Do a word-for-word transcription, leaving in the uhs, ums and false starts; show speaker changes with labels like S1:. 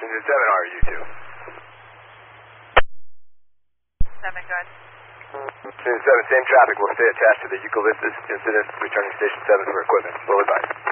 S1: Engine seven, how are you two?
S2: seven, go ahead.
S1: Engine seven, same traffic. We'll stay attached to the Eucalyptus incident, returning Station seven for equipment. We'll advise.